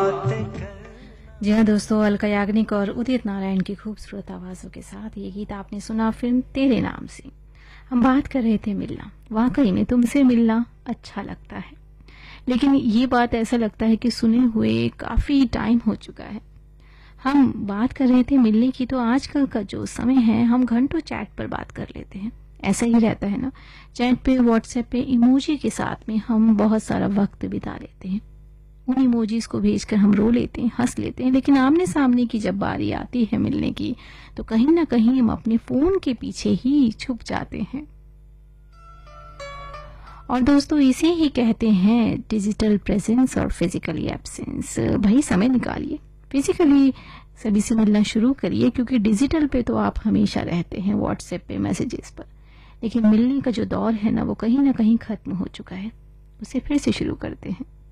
जी हाँ दोस्तों, अलका याग्निक और उदित नारायण की खूबसूरत आवाजों के साथ ये गीत आपने सुना फिल्म तेरे नाम से। हम बात कर रहे थे मिलना, वाकई में तुमसे मिलना अच्छा लगता है, लेकिन ये बात ऐसा लगता है कि सुने हुए काफी टाइम हो चुका है। हम बात कर रहे थे मिलने की, तो आजकल का जो समय है हम घंटों चैट पर बात कर लेते हैं। ऐसा ही रहता है ना, चैट पे, व्हाट्सएप पे इमोजी के साथ में हम बहुत सारा वक्त बिता लेते हैं। उन इमोजीज को भेजकर हम रो लेते हैं, हंस लेते हैं, लेकिन आमने सामने की जब बारी आती है मिलने की, तो कहीं ना कहीं हम अपने फोन के पीछे ही छुप जाते हैं। और दोस्तों, इसे ही कहते हैं डिजिटल प्रेजेंस और फिजिकली एब्सेंस। भाई समय निकालिए, फिजिकली सभी से मिलना शुरू करिए, क्योंकि डिजिटल पे तो आप हमेशा रहते हैं, व्हाट्सएप पे, मैसेजेस पर, लेकिन मिलने का जो दौर है ना, वो कहीं ना कहीं खत्म हो चुका है। उसे फिर से शुरू करते हैं।